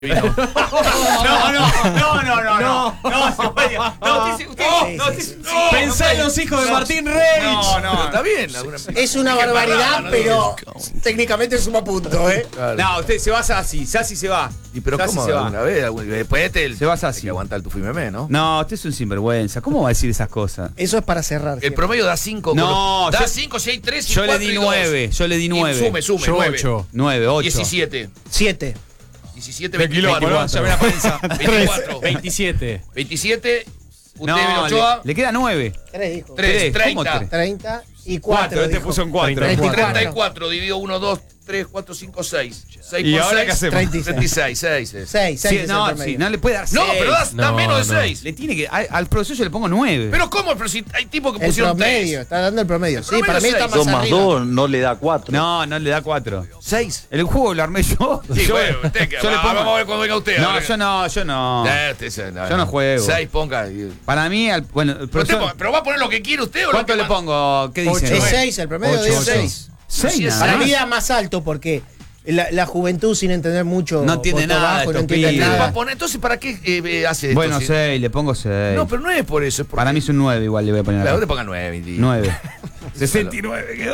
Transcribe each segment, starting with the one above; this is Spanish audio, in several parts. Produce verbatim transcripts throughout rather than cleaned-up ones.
No, no, no, no, no, no, no, no, se puede. No, usted, usted, no, usted, no, pensá en los hijos de Martín Reich. No, no, está bien. Es una barbaridad, pero técnicamente suma punto, ¿eh? No, usted se va Sassi, Sassi se va. ¿Y pero Sassi cómo? se va. ¿Alguna vez? Después este Se va hay Sassi. que aguantar el tufimeme, ¿no? No, usted es un sinvergüenza. ¿Cómo va a decir esas cosas? Eso es para cerrar. El siempre. promedio da cinco. No, da yo- cinco, si hay tres y Yo le cuatro di y dos. nueve, yo le di Y nueve. Sume, sume, Yo nueve. ocho. nueve, ocho. diecisiete. Siete. diecisiete, De kilómetro, veinticuatro. ya ve la prensa. veinticuatro. veintisiete. veintisiete. Usted, No, le, Ochoa. le queda nueve. Tres, hijo. tres, Tres, ¿cómo treinta. tres? Treinta y Cuatro, cuatro. este dijo. puso en cuatro. treinta y cuatro. treinta y cuatro. Dividido uno, dos, tres, cuatro, cinco, seis. seis ¿Y por ahora seis, qué hacemos? treinta y seis. treinta y seis, seis. es. Seis, seis. Sí, es el no, promedio. sí, no le puede dar No, seis. pero da, da No, menos de no. seis. Le tiene que, al, al profesor yo le pongo nueve. Pero ¿cómo? Pero si hay tipos que El pusieron promedio, tres. está dando el promedio. El Sí, promedio para mí está seis. más dos más arriba. dos no le da cuatro. No, no le da cuatro. seis. El juego lo armé yo. Sí, yo, bueno, usted que yo le va, pongo- vamos a ver cuando venga usted. No, a ver. yo no, yo no. Eh, usted se- Yo no juego. seis ponga. y- Para mí, al- bueno, el Pero, usted profesor. ponga- pero va a poner lo que quiere usted o lo ¿Cuánto que le más- pongo? ¿Qué dice? Es Nueve. seis, el promedio Ocho, de ocho. seis. Seis, Sí, es nada Para más. mí da más alto porque la, la juventud sin entender mucho. No entiende voto nada bajo, estos no entiende pibes. Va a nada. poner, entonces, ¿para qué eh, eh, hace esto? Bueno, Si- seis, le pongo seis. No, pero no es por eso. Es porque... Para mí es un nueve igual le voy a poner. Claro, acá. te ponga nueve. y- nueve. sesenta y nueve quedó.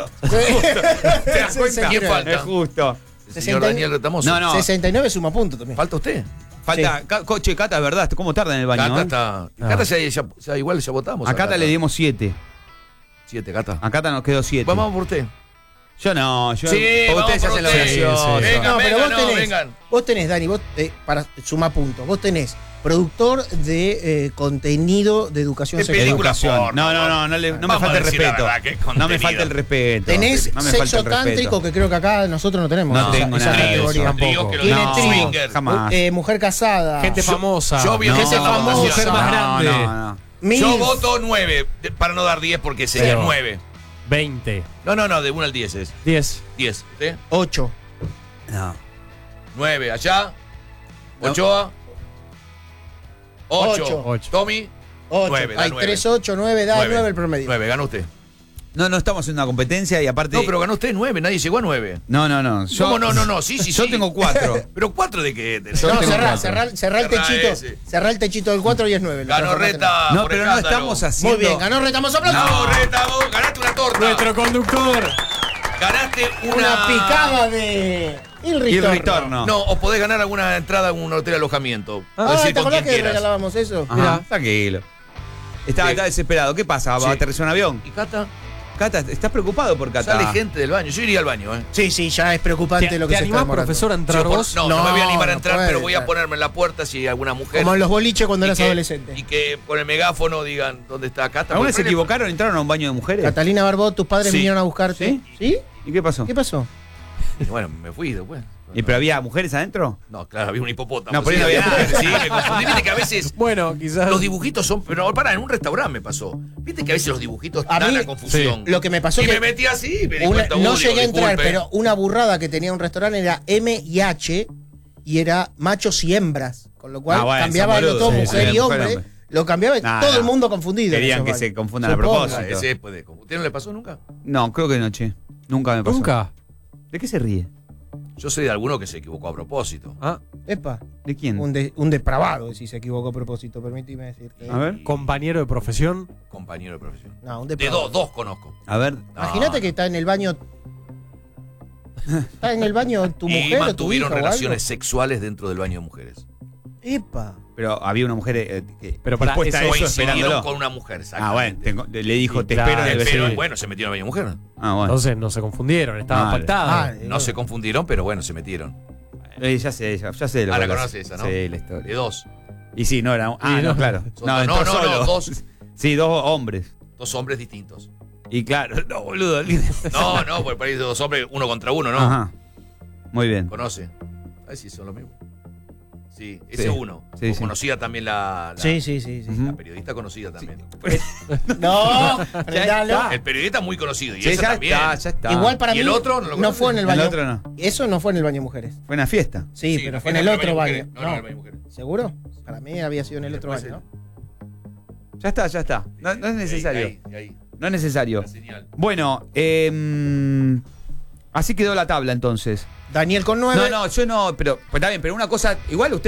¿Te das cuenta? ¿Quién falta? Es justo. El señor sesenta y- Daniel Retamoso. No, no. sesenta y nueve suma punto también. ¿Falta usted? Falta. Ca- Coche, Cata, es verdad. ¿Cómo tarda en el baño? Cata eh? está. Ah. Cata ya, ya- ya igual ya votamos. A Cata le dimos siete. Siete, Cata. A Cata nos quedó siete. Vamos por usted. Yo no, yo. Sí, porque vamos ustedes por hacen la usted. graciosa. Sí, sí. Venga, No, pero venga, vos no, tenés, vengan. vos tenés, Dani, vos, eh, para sumar puntos, vos tenés productor de eh, contenido de educación De sexual. película Educación. porno, No, no, ¿no? no, no, le- no me Vamos falta a el decir la respeto. verdad, que es No me contenido. falta el respeto. Tenés no me falta sexo el respeto. tántrico, que creo que acá nosotros no tenemos. No esa, tengo esa nada de eso. categoría. Tampoco. Trío que lo Tiene no, trío. swinger. Jamás. Eh, mujer casada. Gente Yo- famosa. yo vi- No, gente famosa. Mujer más no, grande. no, no. Milf. Yo voto nueve, de- para no dar diez porque sería Pero- nueve. veinte. No, no, no, de uno al diez es. diez. diez. ¿Usted? Ocho. No. nueve. Allá. No. Ochoa. ocho. Ocho. Ocho. Tommy. Ocho. Nueve, da Hay nueve. tres, ocho, nueve, da nueve. nueve el promedio. nueve, ganó usted. No, no estamos haciendo una competencia y aparte. No, pero ganó usted nueve, nadie llegó a nueve. No, no, no. Yo, ¿Cómo no, no, no? Sí, sí, Yo sí. tengo cuatro. ¿Pero cuatro de qué? De- Yo No, tengo cerrá, cuatro. cerrá, cerrá el Cerrá techito. ese. Cerrá el techito del cuatro y es nueve. Ganó Reta. No, por pero el no cántaro. estamos haciendo. Muy bien, ganó Reta. ¡Vamos, aplausos! No, Reta, vos ganaste una torta. Nuestro conductor. Ganaste una... Una picada de. Il Y el ritorno. retorno. No, o podés ganar alguna entrada en un hotel alojamiento. Ah, Podés ir ¿te con acordás quien que quieras. regalábamos eso? Ajá, Mirá. tranquilo. Está, Sí. está desesperado. ¿Qué pasa? ¿Va Sí. a aterrizar un avión? ¿Y Cata? Cata, ¿estás preocupado por Cata? Sale gente del baño. Yo iría al baño, ¿eh? Sí, sí, ya es preocupante ¿Te, lo que te se animás, está demorando. profesor, a entrar Yo por- vos? no, no, me voy a animar a No, entrar, no pero puede, voy a claro. ponerme en la puerta si hay alguna mujer. Como en los boliches cuando y eras que- adolescente. Y que por el megáfono digan dónde está Cata. ¿Alguna porque vez se ponele- equivocaron? ¿Entraron a un baño de mujeres? Catalina Barbot, tus padres Sí. vinieron a buscarte. ¿Sí? ¿Sí? ¿Y qué pasó? ¿Qué pasó? Y bueno, me fui después. ¿Y pero había mujeres adentro? No, claro, había un hipopótamo. No, por ahí sí, no había nada. Sí, me confundí. Viste que a veces Bueno, quizás. los dibujitos son. Pero para, en un restaurante me pasó. Viste que a veces los dibujitos A dan mí, a confusión. Lo que me pasó y que me metí así, me di una- cuenta, no uh, digo, llegué a entrar, disculpe. pero una burrada que tenía un restaurante era M y H y era machos y hembras. Con lo cual Ah, bueno, cambiaba son lo todo boludos, mujer sí, y mujer, hombre. hombre. Lo cambiaba y Nah, todo nah. el mundo confundido. en Querían esos que baños. se confundan a Supongo. Ah, propósito. ese puede. ¿Usted no le pasó nunca? No, creo que no, che. Nunca me pasó. ¿Nunca? ¿De qué se ríe? Yo soy de alguno que se equivocó a propósito. Ah, Epa, ¿De quién? un, de- un depravado si se equivocó a propósito, permíteme decirte. A ver. compañero de profesión. Compañero de profesión. No, un De depravado. dos, dos conozco. A ver. No, Imagínate que está en el baño. Está en el baño tu y mujer o tu mantuvieron hija o relaciones algo. sexuales dentro del baño de mujeres. Epa. Pero había una mujer eh, que Pero pará, dispuesta a eso eso Coincidieron esperándolo. con una mujer, Ah, bueno, exactamente. tengo- le dijo, Sí, te claro, espero en el Pero sí. bueno, se metieron al baño de mujer. Ah, bueno. Entonces no se confundieron, estaba Vale. pactado. Ah, No se confundieron, pero bueno, se metieron. Eh, ya sé, ya, ya sé lo Ah, que la hablas. conoce esa, ¿no? Sí, la De historia. dos. Y sí, no era. un- Ah, Y no, no. claro. Son No, dos- entró no, no, solo. no, dos. Sí, dos hombres. Dos hombres distintos. Y claro, no, boludo. No, no, por ahí dos hombres, uno contra uno, ¿no? Ajá. Muy bien. Conoce. A ver si son lo mismo. Sí, ese Sí. uno. Sí, sí. Conocida también la, la, Sí, sí, sí, sí. Ujú. la periodista conocida también. No, frenalo. está. El periodista muy conocido. Y Sí, esa ya también. está, ya está. Igual para ¿Y mí el otro no lo no conoces? fue en el El baño. otro no. Eso no fue en el baño mujeres. Fue una fiesta. Sí, pero no fue en el otro baño. mujeres. No, no, en el baño mujeres. ¿Seguro? Para mí había sido en el otro Después baño, el- ¿no? Ya está, ya está. No, no es necesario. Ahí, ahí, ahí. No es necesario. La señal. Bueno, eh, Así quedó la tabla entonces. Daniel con nueve. No, no, yo no, pero pues está bien, pero una cosa, igual usted